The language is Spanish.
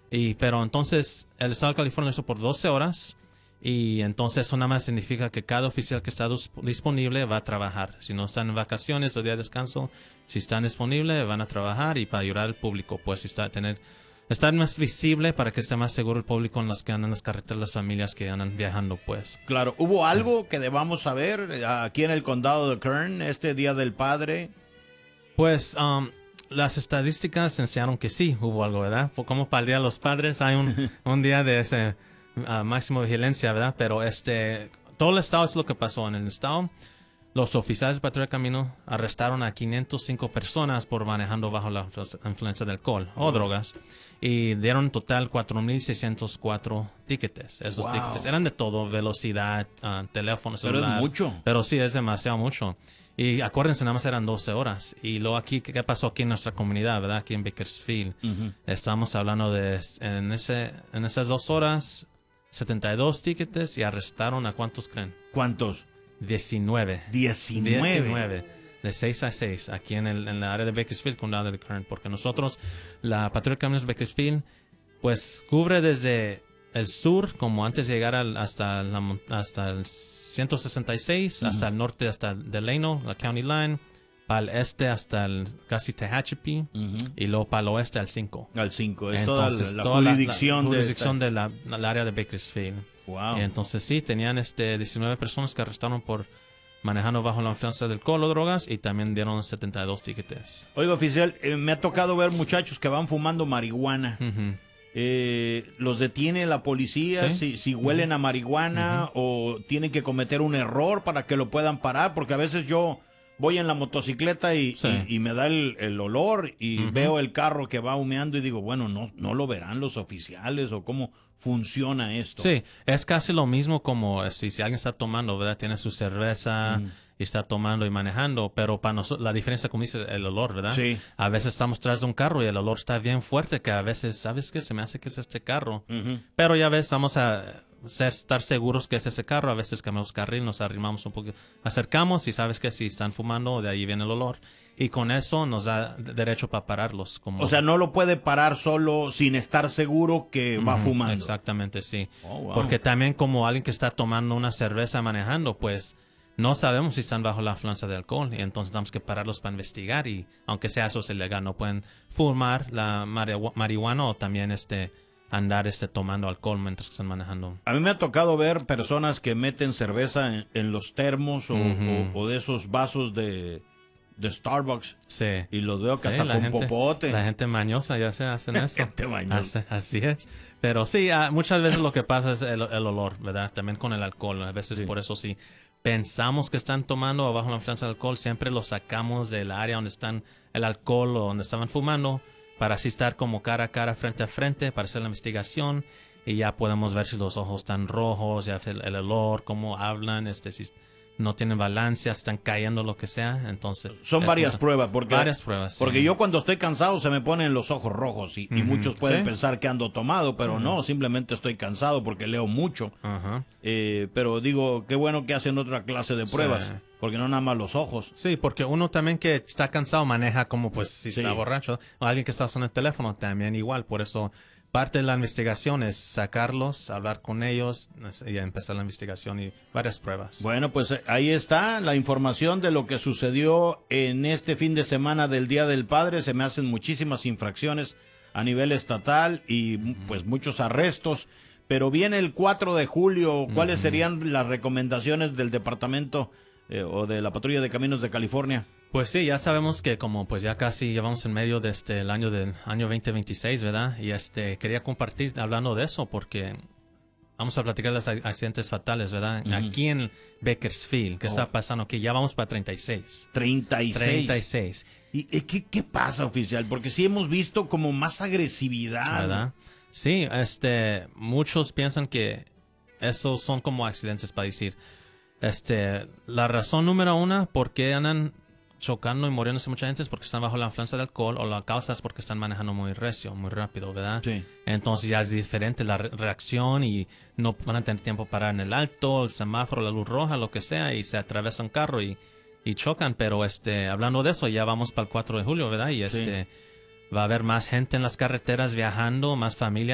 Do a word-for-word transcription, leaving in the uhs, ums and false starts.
Y, pero entonces el Estado de California lo hizo por doce horas y entonces eso nada más significa que cada oficial que está disponible va a trabajar. Si no están en vacaciones o día de descanso, si están disponibles van a trabajar y para ayudar al público, pues si está tener estar más visible para que esté más seguro el público en las que andan en las carreteras, las familias que andan viajando, pues. Claro, ¿hubo algo que debamos saber aquí en el condado de Kern este Día del Padre? Pues um, las estadísticas enseñaron que sí hubo algo, ¿verdad? Como para el Día de los Padres hay un, un día de ese uh, máximo vigilancia, ¿verdad? Pero este, todo el estado es lo que pasó. En el estado, los oficiales de patrulla de camino arrestaron a quinientas cinco personas por manejando bajo la influencia del alcohol o drogas y dieron en total cuatro mil seiscientos cuatro tickets. Esos wow. tickets eran de todo, velocidad, uh, teléfono, celular. Pero es mucho. Pero sí, es demasiado mucho. Y acuérdense, nada más eran doce horas. Y luego aquí, ¿qué pasó aquí en nuestra comunidad, verdad? Aquí en Bakersfield. Uh-huh. Estamos hablando de, en, ese, en esas dos horas, setenta y dos tickets y arrestaron a ¿cuántos creen? ¿Cuántos? diecinueve. diecinueve. diecinueve. De seis a seis, aquí en, el, en la área de Bakersfield, condado de Kern. Porque nosotros, la patrulla de caminos de Bakersfield, pues cubre desde el sur, como antes de llegar al, hasta, la, hasta el ciento sesenta y seis, uh-huh. hasta el norte, hasta Delano, la County Line, para el este hasta el casi Tehachapi, uh-huh. y luego para el oeste al cinco. Al cinco, es entonces, toda la, la toda jurisdicción, la, la jurisdicción de, de la, la área de Bakersfield. Wow. Y entonces sí, tenían este diecinueve personas que arrestaron por manejando bajo la influencia del alcohol o drogas y también dieron setenta y dos tickets. Oiga, oficial, eh, me ha tocado ver muchachos que van fumando marihuana. Uh-huh. Eh, ¿Los detiene la policía ¿Sí? si, si huelen uh-huh. a marihuana uh-huh. o tienen que cometer un error para que lo puedan parar? Porque a veces yo voy en la motocicleta y, sí. y, y me da el, el olor y uh-huh. veo el carro que va humeando y digo, bueno, no, no lo verán los oficiales o cómo funciona esto. Sí, es casi lo mismo como si, si alguien está tomando, ¿verdad? Tiene su cerveza uh-huh. y está tomando y manejando, pero para nosotros la diferencia, como dice, el olor, ¿verdad? Sí. A veces estamos tras de un carro y el olor está bien fuerte que a veces, ¿sabes qué? Se me hace que es este carro. Uh-huh. Pero ya ves, vamos a ser, estar seguros que es ese carro. A veces cambiamos carril, nos arrimamos un poco, acercamos y sabes que si están fumando, de ahí viene el olor. Y con eso nos da derecho para pararlos. Como... O sea, no lo puede parar solo sin estar seguro que va uh-huh, fumando. Exactamente, sí. Oh, wow. Porque también como alguien que está tomando una cerveza manejando, pues no sabemos si están bajo la influencia de alcohol. Y entonces tenemos que pararlos para investigar. Y aunque sea eso es ilegal, no pueden fumar la marihuana o también este andar este tomando alcohol mientras que están manejando. A mí me ha tocado ver personas que meten cerveza en, en los termos o, uh-huh. o, o de esos vasos de... de Starbucks. Sí. Y los veo que sí, hasta con gente, popote. La gente mañosa ya se hacen eso. gente mañosa. Así, así es. Pero sí, uh, muchas veces lo que pasa es el, el olor, ¿verdad? También con el alcohol. A veces sí. Por eso sí pensamos que están tomando o bajo la influencia del alcohol, siempre los sacamos del área donde están el alcohol o donde estaban fumando para así estar como cara a cara, frente a frente, para hacer la investigación. Y ya podemos ver si los ojos están rojos, ya el, el olor, cómo hablan, este, si no tienen balance, están cayendo, lo que sea. Entonces son varias cosa, pruebas porque varias pruebas sí. porque yo cuando estoy cansado se me ponen los ojos rojos y, uh-huh. y muchos pueden ¿Sí? pensar que ando tomado, pero uh-huh. no, simplemente estoy cansado porque leo mucho. Uh-huh. eh, pero digo, qué bueno que hacen otra clase de pruebas, sí. porque no nada más los ojos. Sí, porque uno también que está cansado maneja como pues si sí. está borracho, o alguien que está usando el teléfono también igual, por eso parte de la investigación es sacarlos, hablar con ellos y empezar la investigación y varias pruebas. Bueno, pues ahí está la información de lo que sucedió en este fin de semana del Día del Padre. Se me hacen muchísimas infracciones a nivel estatal y uh-huh. pues muchos arrestos. Pero viene el cuatro de julio. ¿Cuáles uh-huh. serían las recomendaciones del departamento eh, o de la Patrulla de Caminos de California? Pues sí, ya sabemos que como pues ya casi llevamos en medio de este el año del año veinte veintiséis, ¿verdad? Y este quería compartir hablando de eso porque vamos a platicar de los accidentes fatales, ¿verdad? Uh-huh. Aquí en Bakersfield, ¿qué oh. está pasando aquí? Ya vamos para treinta y seis. treinta y seis. treinta y seis. ¿Y qué, qué pasa, oficial? Porque sí hemos visto como más agresividad. ¿Verdad? Sí, este, muchos piensan que esos son como accidentes para decir. Este, la razón número una por qué andan chocando y muriéndose mucha gente es porque están bajo la influencia del alcohol o la causa es porque están manejando muy recio, muy rápido, ¿verdad? Sí. Entonces ya es diferente la re reacción y no van a tener tiempo para en el alto, el semáforo, la luz roja, lo que sea, y se atravesa un carro y, y chocan. Pero este, hablando de eso, ya vamos para el cuatro de julio, ¿verdad? Y este, sí. va a haber más gente en las carreteras viajando, más familias.